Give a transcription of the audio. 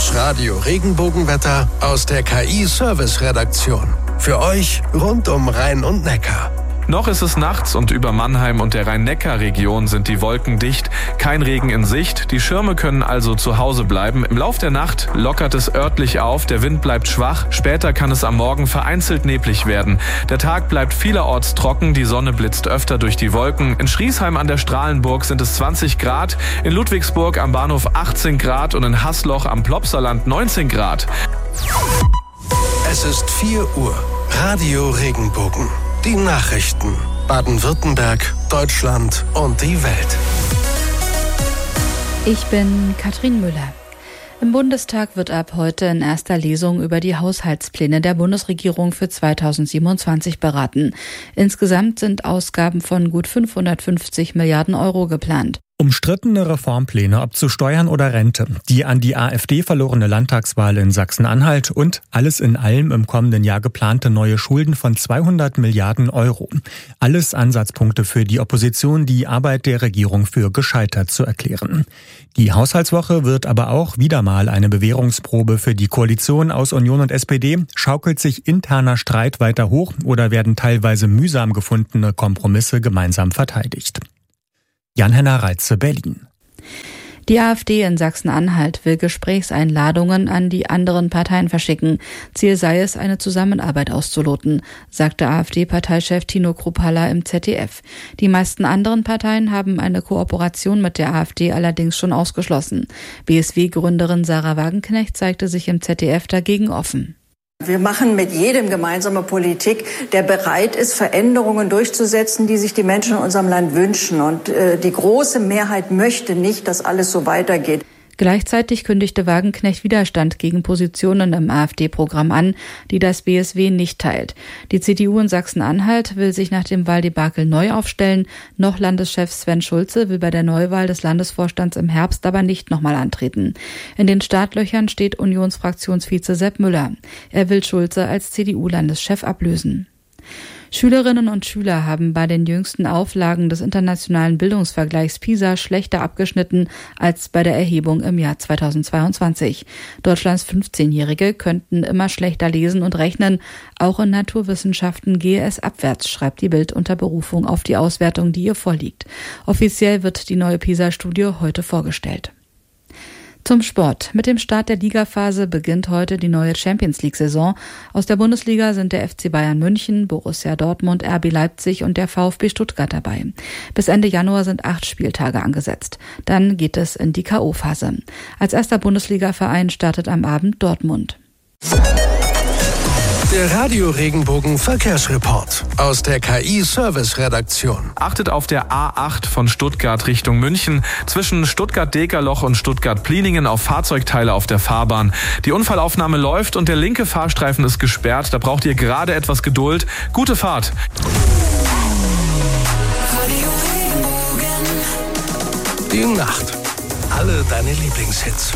Das Radio-Regenbogenwetter aus der KI-Service-Redaktion. Für euch rund um Rhein und Neckar. Noch ist es nachts und über Mannheim und der Rhein-Neckar-Region sind die Wolken dicht. Kein Regen in Sicht. Die Schirme können also zu Hause bleiben. Im Lauf der Nacht lockert es örtlich auf. Der Wind bleibt schwach. Später kann es am Morgen vereinzelt neblig werden. Der Tag bleibt vielerorts trocken. Die Sonne blitzt öfter durch die Wolken. In Schriesheim an der Strahlenburg sind es 20 Grad. In Ludwigsburg am Bahnhof 18 Grad und in Haßloch am Plopsaland 19 Grad. Es ist 4 Uhr. Radio Regenbogen. Die Nachrichten. Baden-Württemberg, Deutschland und die Welt. Ich bin Katrin Müller. Im Bundestag wird ab heute in erster Lesung über die Haushaltspläne der Bundesregierung für 2027 beraten. Insgesamt sind Ausgaben von gut 550 Milliarden Euro geplant. Umstrittene Reformpläne, ob zu Steuern oder Rente, die an die AfD verlorene Landtagswahl in Sachsen-Anhalt und alles in allem im kommenden Jahr geplante neue Schulden von 200 Milliarden Euro. Alles Ansatzpunkte für die Opposition, die Arbeit der Regierung für gescheitert zu erklären. Die Haushaltswoche wird aber auch wieder mal eine Bewährungsprobe für die Koalition aus Union und SPD. Schaukelt sich interner Streit weiter hoch oder werden teilweise mühsam gefundene Kompromisse gemeinsam verteidigt? Jan-Henner Reitze, Berlin. Die AfD in Sachsen-Anhalt will Gesprächseinladungen an die anderen Parteien verschicken. Ziel sei es, eine Zusammenarbeit auszuloten, sagte AfD-Parteichef Tino Kruppalla im ZDF. Die meisten anderen Parteien haben eine Kooperation mit der AfD allerdings schon ausgeschlossen. BSW-Gründerin Sarah Wagenknecht zeigte sich im ZDF dagegen offen. Wir machen mit jedem gemeinsame Politik, der bereit ist, Veränderungen durchzusetzen, die sich die Menschen in unserem Land wünschen. Und die große Mehrheit möchte nicht, dass alles so weitergeht. Gleichzeitig kündigte Wagenknecht Widerstand gegen Positionen im AfD-Programm an, die das BSW nicht teilt. Die CDU in Sachsen-Anhalt will sich nach dem Wahldebakel neu aufstellen. Noch Landeschef Sven Schulze will bei der Neuwahl des Landesvorstands im Herbst aber nicht nochmal antreten. In den Startlöchern steht Unionsfraktionsvize Sepp Müller. Er will Schulze als CDU-Landeschef ablösen. Schülerinnen und Schüler haben bei den jüngsten Auflagen des internationalen Bildungsvergleichs PISA schlechter abgeschnitten als bei der Erhebung im Jahr 2022. Deutschlands 15-Jährige könnten immer schlechter lesen und rechnen. Auch in Naturwissenschaften gehe es abwärts, schreibt die Bild unter Berufung auf die Auswertung, die ihr vorliegt. Offiziell wird die neue PISA-Studie heute vorgestellt. Zum Sport. Mit dem Start der Ligaphase beginnt heute die neue Champions-League-Saison. Aus der Bundesliga sind der FC Bayern München, Borussia Dortmund, RB Leipzig und der VfB Stuttgart dabei. Bis Ende Januar sind 8 Spieltage angesetzt. Dann geht es in die K.O.-Phase. Als erster Bundesliga-Verein startet am Abend Dortmund. Der Radio-Regenbogen Verkehrsreport aus der KI-Service-Redaktion. Achtet auf der A8 von Stuttgart Richtung München zwischen Stuttgart-Dekerloch und Stuttgart-Pliningen auf Fahrzeugteile auf der Fahrbahn. Die Unfallaufnahme läuft und der linke Fahrstreifen ist gesperrt. Da braucht ihr gerade etwas Geduld. Gute Fahrt. Die Nacht. Alle deine Lieblingshits.